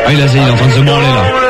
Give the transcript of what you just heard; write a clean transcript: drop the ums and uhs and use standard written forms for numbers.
Ah, il est en train de se branler là.